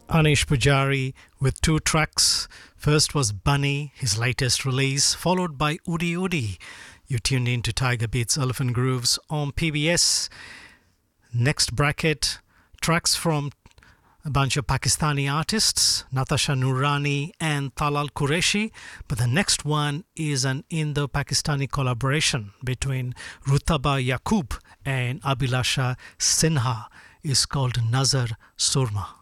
Anish Pujari with two tracks. First was Bunny, his latest release, followed by Udi Udi. You tuned in to Tiger Beats Elephant Grooves on PBS. Next bracket, tracks from a bunch of Pakistani artists, Natasha Noorani and Talal Qureshi. But the next one is an Indo-Pakistani collaboration between Rutaba Yaqub and Abhilasha Sinha. It's called Nazar Surma.